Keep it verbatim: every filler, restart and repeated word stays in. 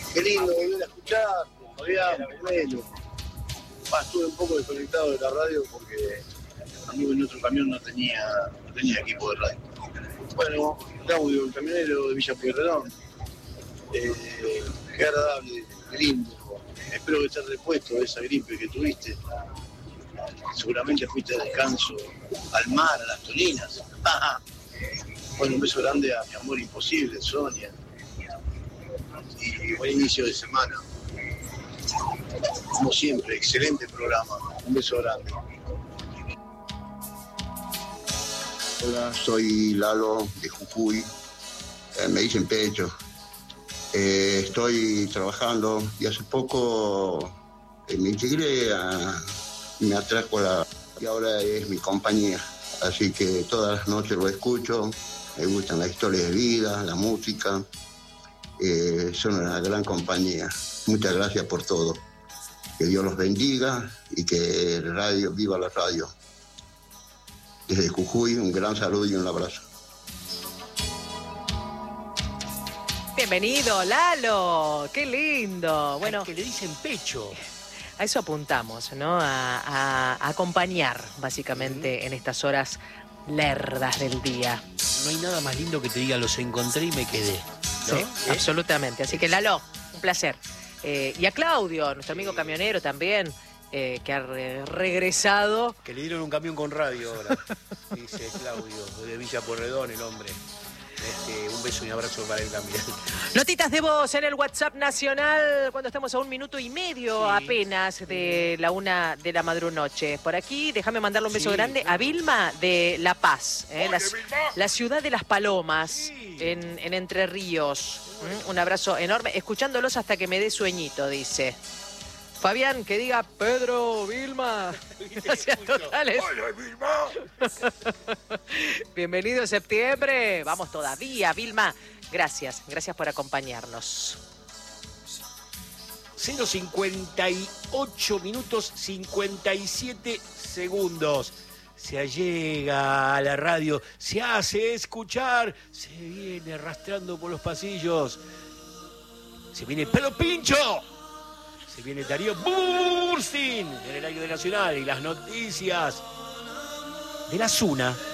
Qué lindo volver a escuchar, Fabián, bueno. Ah, estuve un poco desconectado de la radio porque a mí en otro camión no tenía, no tenía equipo de radio. Bueno, estamos el camionero de Villa Pueyrredón. Eh, qué agradable, qué lindo. Espero que estés repuesto de esa gripe que tuviste. Seguramente fuiste de descanso al mar, a las tolinas. Bueno, un beso grande a mi amor imposible, Sonia. Y buen inicio de semana. Como siempre, excelente programa. Un beso grande. Hola, soy Lalo de Jujuy. Eh, me dicen Pecho. Eh, estoy trabajando y hace poco eh, me integré a... me atrajo a la... y ahora es mi compañía. Así que todas las noches lo escucho. Me gustan las historias de vida, la música. Eh, son una gran compañía. Muchas gracias por todo. Que Dios los bendiga y que radio, viva la radio. Desde Jujuy, un gran saludo y un abrazo. Bienvenido, Lalo. Qué lindo. Bueno, Ay, que le dicen Pecho. A eso apuntamos, ¿no? A, a, a acompañar, básicamente, uh-huh. en estas horas lerdas del día. No hay nada más lindo que te diga los encontré y me quedé, ¿no? Sí, ¿eh? Absolutamente. Así que, Lalo, un placer. Eh, y a Claudio, nuestro amigo camionero también, eh, que ha re regresado. Que le dieron un camión con radio ahora, dice Claudio, de Villa Pueyrredón, el hombre. Este, un beso y un abrazo para él también. Notitas de voz en el WhatsApp nacional cuando estamos a un minuto y medio sí. apenas de la una de la madrunoche. Por aquí, déjame mandarle un beso sí, grande claro. a Vilma de La Paz, ¿eh? la, la ciudad de las palomas sí. en, en Entre Ríos. ¿Mm? Un abrazo enorme, escuchándolos hasta que me dé sueñito, dice. Fabián, que diga Pedro, Vilma. Gracias totales. ¡Hola, Vilma! Bienvenido septiembre. Vamos todavía, Vilma. Gracias, gracias por acompañarnos. cero cincuenta y ocho minutos cincuenta y siete segundos. Se allega a la radio, se hace escuchar, se viene arrastrando por los pasillos. Se viene Pelo Pincho. Se viene Darío Burstin en el aire de Nacional y las noticias de la Zuna.